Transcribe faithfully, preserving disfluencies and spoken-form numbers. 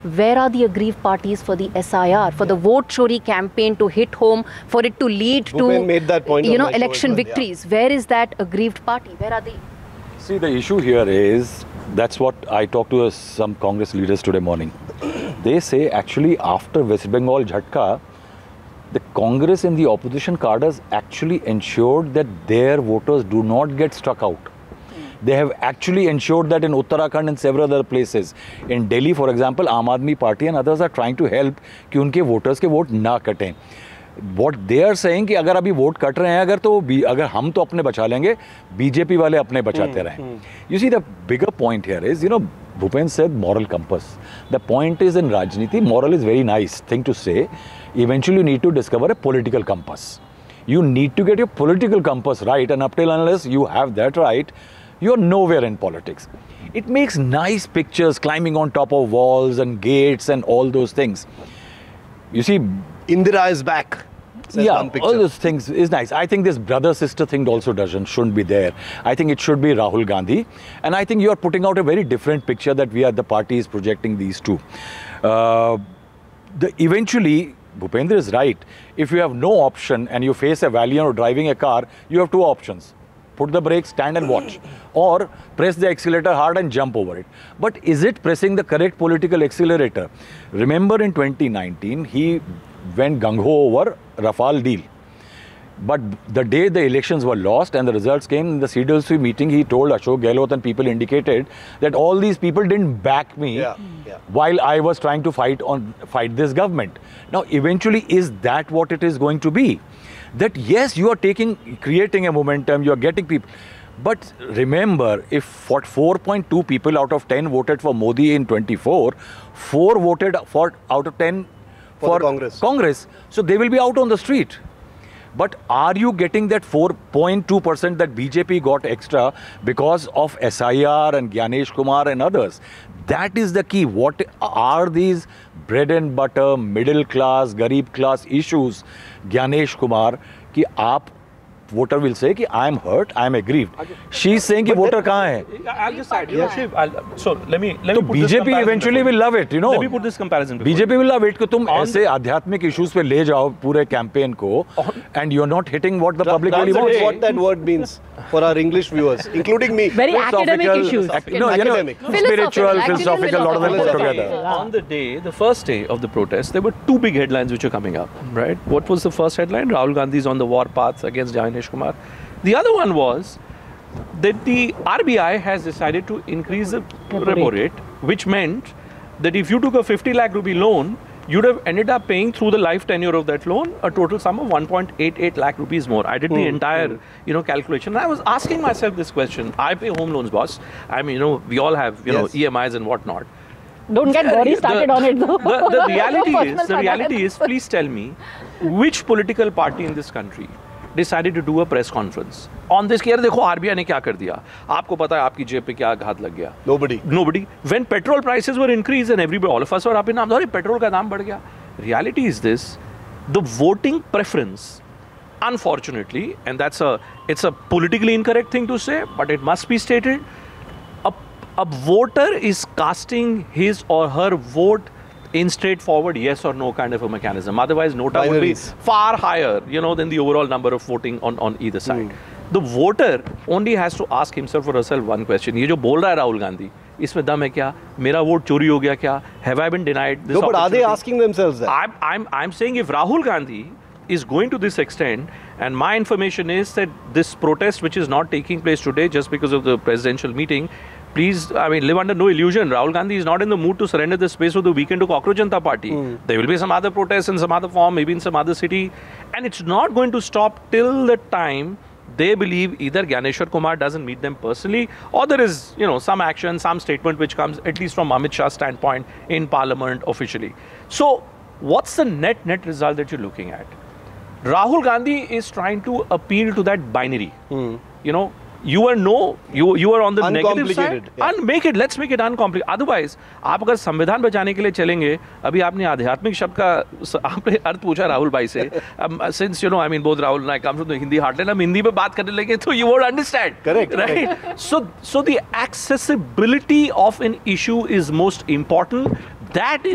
Where are the aggrieved parties for the S I R, for yeah. the vote chori campaign to hit home, for it to lead Bhupen to made that point you know election well, victories? Yeah. Where is that aggrieved party? Where are they? See, the issue here is, that's what I talked to uh, some Congress leaders today morning. They say actually after West Bengal Jhatka, the Congress and the opposition cadres actually ensured that their voters do not get struck out. They have actually ensured that in Uttarakhand and several other places. In Delhi, for example, Aam Aadmi Party and others are trying to help कि उनके voters के vote ना कटें. What they are saying कि अगर अभी vote cut रहे हैं अगर तो अगर हम तो अपने बचा लेंगे, B J P वाले अपने बचाते रहें. You see, the bigger point here is, you know, Bhupen said moral compass. The point is in Rajniti, moral is very nice thing to say. Eventually you need to discover a political compass. You need to get your political compass right, and up till unless you have that right, you're nowhere in politics. It makes nice pictures climbing on top of walls and gates and all those things. You see, Indira is back. Yeah, all those things is nice. I think this brother-sister thing also doesn't, shouldn't be there. I think it should be Rahul Gandhi. And I think you are putting out a very different picture that we are the parties projecting these two. Uh, the, eventually, Bhupendra is right. If you have no option and you face a valiant or driving a car, you have two options. Put the brakes, stand and watch. Or press the accelerator hard and jump over it. But is it pressing the correct political accelerator? Remember in twenty nineteen, he went gung-ho over Rafale deal. But the day the elections were lost and the results came in the C D L C meeting, he told Ashok Gehlot and people indicated that all these people didn't back me yeah, yeah. while I was trying to fight on fight this government. Now, eventually, is that what it is going to be? That yes, you are taking, creating a momentum, you are getting people. But remember, if four point two people out of ten voted for Modi in twenty-four, four voted for out of ten for, for Congress. Congress. So they will be out on the street. But are you getting that four point two percent that B J P got extra because of S I R and Gyanesh Kumar and others? That is the key. What are these bread and butter, middle class, garib class issues, Gyanesh Kumar, कि आप voter will say कि I am hurt, I am aggrieved. She is saying कि voter कहाँ है? I'll just add. Yeah. Shiv, I'll, so let me let तो me put B J P this eventually will love it, you know. Let me put this comparison. B J P will love it कि तुम ऐसे आध्यात्मिक issues पे ले जाओ पूरे campaign को, and you're not hitting what the public really wants. That's what that word means for our English viewers, including me. Very academic issues. Ac no, you know, spiritual, philosophical, lot of them put together. On the day, the first day of the protest, there were two big headlines which are coming up, right? What was the first headline? Rahul Gandhi is on the war path against Gyanesh Kumar. The other one was that the R B I has decided to increase the repo rate, which meant that if you took a fifty lakh rupee loan, you'd have ended up paying through the life tenure of that loan a total sum of one point eight eight lakh rupees more. I did mm. the entire, mm. you know, calculation. And I was asking myself this question. I pay home loans, boss. I mean, you know, we all have, you yes. know, E M Is and whatnot. Don't get worried started the, on it though. The, the reality is, the reality is, please tell me, which political party in this country decided to do a press conference on this? कि यार देखो R B I ने क्या कर दिया, आपको पता है आपकी जेब पे क्या घात लग गया? Nobody. Nobody. When petrol prices were increased and everybody, all of us were up in arms, अरे petrol का दाम बढ़ गया. Reality is this: the voting preference, unfortunately, and that's a, it's a politically incorrect thing to say, but it must be stated. A, a voter is casting his or her vote in straightforward yes or no kind of a mechanism. Otherwise, nota would be far higher, you know, than the overall number of voting on, on either side. Mm. The voter only has to ask himself or herself one question. ये जो बोल रहा है राहुल गांधी, इसमें दम है क्या? मेरा वोट चोरी हो गया क्या? Have I been denied this? No, but are they asking themselves that? I'm, I'm, I'm saying if Rahul Gandhi is going to this extent, and my information is that this protest, which is not taking place today just because of the presidential meeting, please, I mean, live under no illusion. Rahul Gandhi is not in the mood to surrender the space of the weekend to Cockroach Janata Party. Mm. There will be some other protests in some other form, maybe in some other city. And it's not going to stop till the time they believe either Gyaneshwar Kumar doesn't meet them personally, or there is, you know, some action, some statement which comes, at least from Amit Shah's standpoint, in Parliament officially. So, what's the net, net result that you're looking at? Rahul Gandhi is trying to appeal to that binary. Mm. You know, you are no, you you are on the negative side. Yeah. And make it, let's make it uncomplicated. Otherwise, आप अगर संविधान बचाने के लिए चलेंगे, अभी आपने आध्यात्मिक शब्द का आपने अर्थ पूछा राहुल भाई से. um, since you know, I mean, both Rahul and I come from the Hindi heartland, हम हिंदी में बात करने लगे, तो you won't understand. Correct. Right. Correct. So so the accessibility of an issue is most important. That is